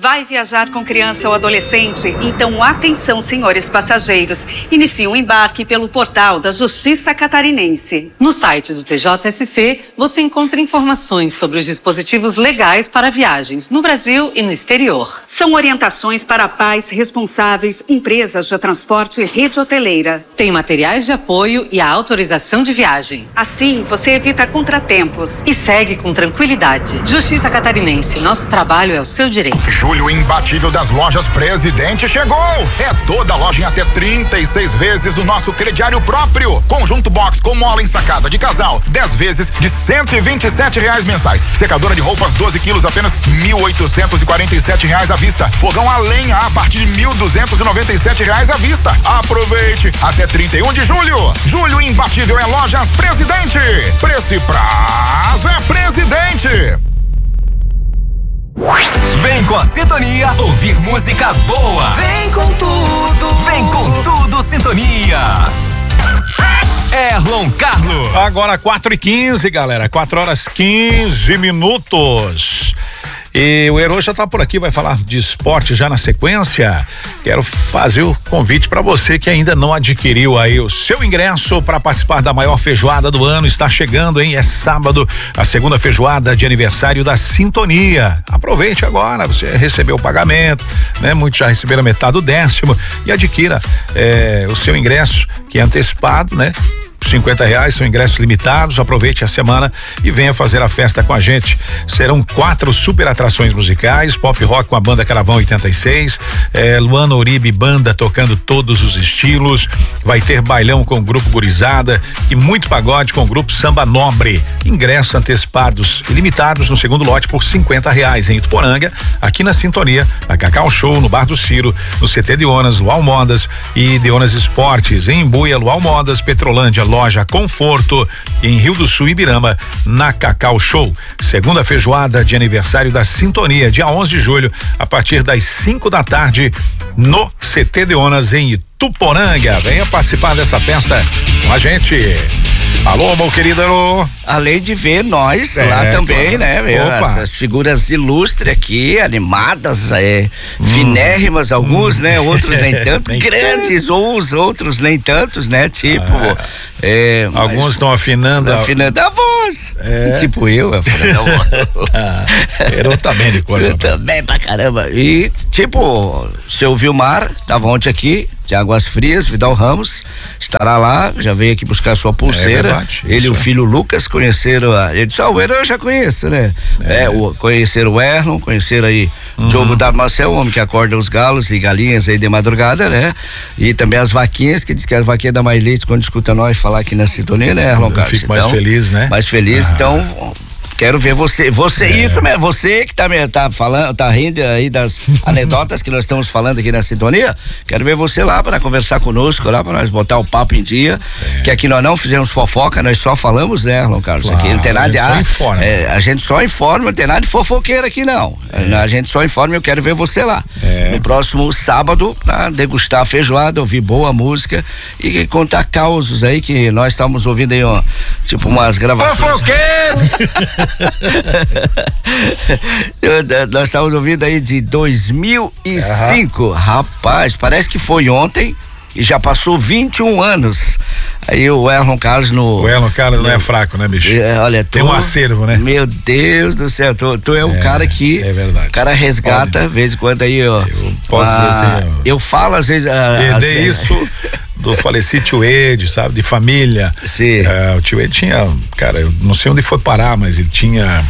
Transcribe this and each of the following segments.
Vai viajar com criança ou adolescente? Então atenção, senhores passageiros. Inicie o embarque pelo portal da Justiça Catarinense. No site do TJSC, você encontra informações sobre os dispositivos legais para viagens no Brasil e no exterior. São orientações para pais responsáveis, empresas de transporte e rede hoteleira. Tem materiais de apoio e a autorização de viagem. Assim, você evita contratempos. E segue com tranquilidade. Justiça Catarinense, nosso trabalho é o seu direito. Julho imbatível das lojas Presidente chegou! É toda loja em até 36 vezes do nosso crediário próprio. Conjunto box com mola ensacada de casal, 10 vezes de R$127 mensais. Secadora de roupas 12 quilos, apenas R$1.847 à vista. Fogão a lenha a partir de R$1.297 à vista. Aproveite! Até 31 de julho. Julho imbatível é Lojas Presidente. Preço e prazo é Presidente. Vem com a Sintonia ouvir música boa. Vem com tudo, Sintonia. Erlon Carlos. Agora 4h15, galera. 4h15. E o Herô já tá por aqui, vai falar de esporte já na sequência. Quero fazer o convite para você que ainda não adquiriu aí o seu ingresso para participar da maior feijoada do ano. Está chegando, hein? É sábado, a segunda feijoada de aniversário da Sintonia. Aproveite agora, você recebeu o pagamento, né? Muitos já receberam metade do 10º e adquira o seu ingresso, que é antecipado, né? R$50, são ingressos limitados. Aproveite a semana e venha fazer a festa com a gente. Serão 4 super atrações musicais: pop rock com a banda Caravão 86, Luana Uribe Banda tocando todos os estilos, vai ter bailão com o grupo Gurizada e muito pagode com o grupo Samba Nobre. Ingressos antecipados e limitados no segundo lote por R$50 em Ituporanga, aqui na Sintonia, na Cacau Show, no Bar do Ciro, no CT Deonas, Luau Modas e Deonas Esportes, em Embuia, Luau Modas, Petrolândia, Loja Conforto, em Rio do Sul, Ibirama, na Cacau Show. Segunda feijoada de aniversário da Sintonia, dia 11 de julho, a partir das 5 da tarde, no CT Deonas, em Ituporanga. Venha participar dessa festa com a gente. Alô, meu querido Alô. Além de ver nós lá também, claro, né? Essas figuras ilustres aqui, animadas, finérrimas alguns, né? Outros nem tanto, grandes, ou os outros nem tantos, né? Tipo, alguns estão afinando a voz. Tipo eu, afinando a voz. Eu também de cor. Eu também pra caramba. E tipo, seu Vilmar, tava ontem aqui, de Águas Frias, Vidal Ramos, estará lá, já veio aqui buscar sua pulseira. Verdade, ele e o filho Lucas conheceram ele disse, o Erlon eu já conheço, né? Conheceram o Erlon, conheceram aí Diogo da Marcel, o homem que acorda os galos e galinhas aí de madrugada, né? E também as vaquinhas, que diz que a vaquinha da Mais Leite, quando escuta nós falar aqui na Sintonia, né, Erlon Carlos? Fico mais feliz, né? Mais feliz, então... Quero ver você isso mesmo, você que tá falando, tá rindo aí das anedotas que nós estamos falando aqui na Sintonia. Quero ver você lá para conversar conosco, lá para nós botar o papo em dia, que aqui nós não fizemos fofoca, nós só falamos, né, Erlon Carlos? Claro, aqui não tem nada de a gente só informa, não tem nada de fofoqueira aqui não. A gente só informa, eu quero ver você lá. No próximo sábado, pra degustar a feijoada, ouvir boa música e contar causos aí que nós estamos ouvindo aí, ó, tipo umas gravações. Fofoqueiro! Nós estamos ouvindo aí de 2005. Rapaz, parece que foi ontem e já passou 21 anos. Aí o Erlon Carlos O Erlon Carlos não é fraco, né, bicho? Olha, tem um acervo, né? Meu Deus do céu, tu é um cara que... É verdade. O cara resgata, de vez em quando aí, ó. Eu posso dizer assim, eu falo às vezes... Perder isso do falecido tio Ed, sabe? De família. Sim. O tio Ed tinha, cara, eu não sei onde foi parar, mas ele tinha,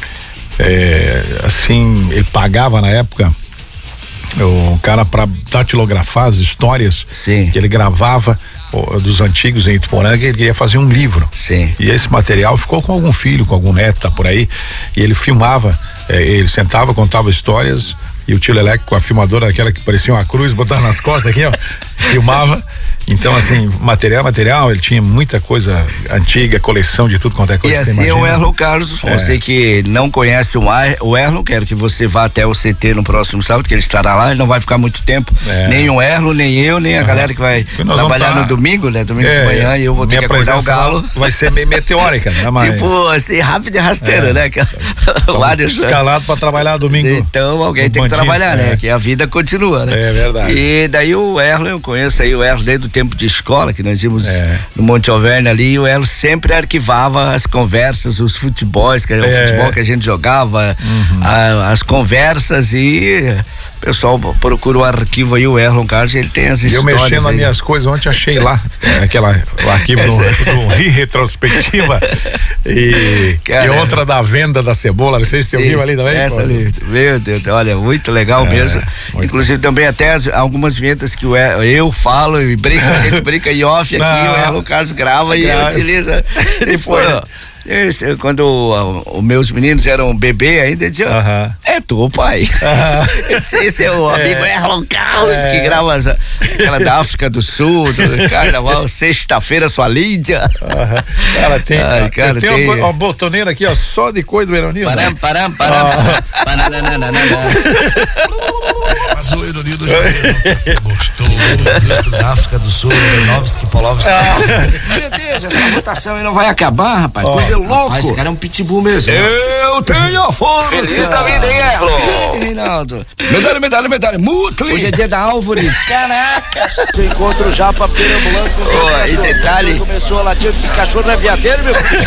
assim, ele pagava na época o cara pra datilografar as histórias. Sim. Que ele gravava dos antigos em Ituporanga, ele queria fazer um livro. Sim. E esse material ficou com algum filho, com algum neto, tá por aí, e ele filmava, ele sentava, contava histórias, e o tio Leleque com a filmadora, aquela que parecia uma cruz, botava nas costas aqui, ó, filmava. Então, assim, material, ele tinha muita coisa antiga, coleção de tudo quanto é coisa. E assim é o Erlon Carlos, você que não conhece o Erlon, quero que você vá até o CT no próximo sábado, que ele estará lá, ele não vai ficar muito tempo, nem o Erlon, nem eu, nem a galera que vai trabalhar no domingo, né, domingo de manhã, e eu vou ter que acordar o galo. Vai ser meio meteórica, né, mas... Tipo, assim, rápido e rasteira, né? Vários escalado pra trabalhar domingo. Então, alguém tem que trabalhar, né? Que a vida continua, né? É verdade. E daí o Erlon, eu conheço aí o Erlon desde o tempo de escola, que nós íamos no Monte Alverne ali, e o Erlon sempre arquivava as conversas, os futebols, que era o futebol que a gente jogava, as conversas, e o pessoal procura o arquivo aí, o Erlon Carlos, ele tem as histórias. Eu mexendo nas minhas coisas, ontem achei lá, o arquivo do retrospectiva e outra da venda da cebola, não sei se você viu ali também. Essa ali, meu Deus, olha, muito legal mesmo. Inclusive também até algumas vinhetas que eu falo e a gente brinca em off aqui, o Erlon Carlos grava e utiliza. Depois, quando os meus meninos eram bebê ainda, dizia, é tu, pai. Esse é o amigo Erlon Carlos que grava aquela da África do Sul, do Carnaval, sexta-feira, sua Lídia. Cara, tem uma botoneira aqui, ó, só de coisa do Eronil. Param. Mas o Eronil do gostou, o ministro da África do Sul, Novski Polovski. Meu Deus, essa votação aí não vai acabar, rapaz. Coisa louca. Esse cara é um pitbull mesmo. Eu tenho a força. Feliz da vida, hein, Erlon? Reinaldo. Medalha. Mutli. Hoje é dia da Álvore. Caraca. Se encontra o Japa perambulando. E detalhe. Começou a latir desse cachorro na viadeira, meu filho.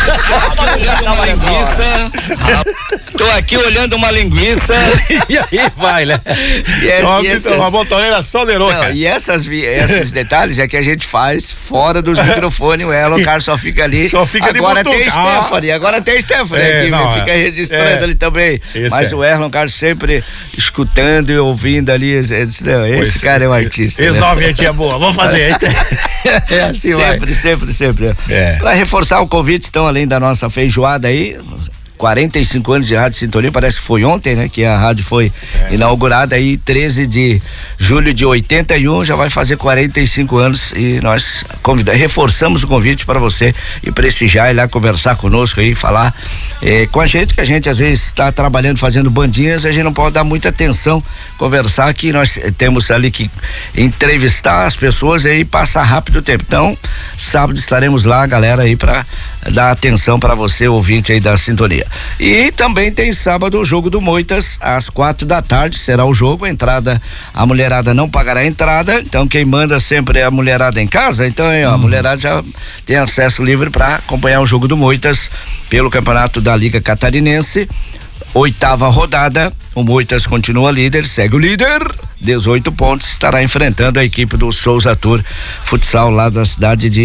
Tô aqui olhando uma linguiça. E aí vai, né? Uma botoneira só de roca. E esses detalhes é que a gente faz fora dos microfones. O Erlon Carlos só fica ali. Agora tem Stephanie aqui, fica registrando ali também. Mas o Erlon Carlos sempre escutando e ouvindo ali. Esse cara é um artista. Esse novamente é boa, vamos fazer. Sempre. Pra reforçar o convite, então, além da nossa feijoada aí, 45 anos de Rádio Sintonia, parece que foi ontem, né? Que a rádio foi inaugurada aí, 13 de julho de 81, já vai fazer 45 anos e nós reforçamos o convite para você ir prestigiar, ir lá conversar conosco aí, falar com a gente, que a gente às vezes está trabalhando, fazendo bandinhas, a gente não pode dar muita atenção, conversar, que nós temos ali que entrevistar as pessoas e passar rápido o tempo. Então, sábado estaremos lá, galera, aí para dar atenção para você, ouvinte aí da Sintonia. E também tem sábado o jogo do Moitas, às 4h, será o jogo, a mulherada não pagará a entrada, então quem manda sempre é a mulherada em casa, então a mulherada já tem acesso livre para acompanhar o jogo do Moitas pelo campeonato da Liga Catarinense. 8ª rodada, o Moitas continua líder, segue o líder, 18 pontos, estará enfrentando a equipe do Souza Tour Futsal lá da cidade de